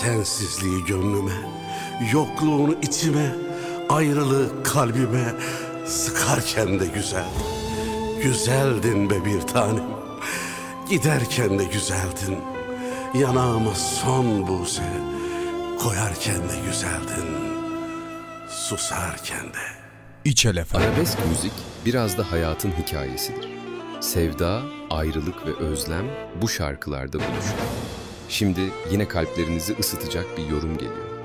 Sensizliği gönlüme, yokluğunu içime, ayrılığı kalbime sıkarken de güzel. Güzeldin be bir tanem, giderken de güzeldin. Yanağıma son buse, koyarken de güzeldin. Susarken de. İçelef. Arabesk müzik biraz da hayatın hikayesidir. Sevda, ayrılık ve özlem bu şarkılarda buluşur. Şimdi yine kalplerinizi ısıtacak bir yorum geliyor.